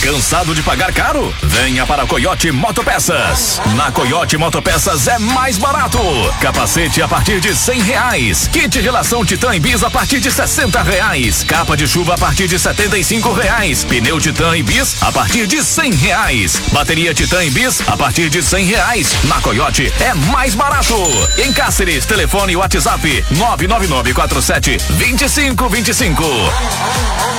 Cansado de pagar caro? Venha para a Coyote Motopeças. Na Coyote Motopeças é mais barato. Capacete a partir de R$100. Kit relação Titan e Bis a partir de R$60. Capa de chuva a partir de R$75. Pneu Titan e Bis a partir de R$100. Bateria Titan e Bis a partir de R$100. Na Coyote é mais barato. Em Cáceres, telefone WhatsApp 99947 2525.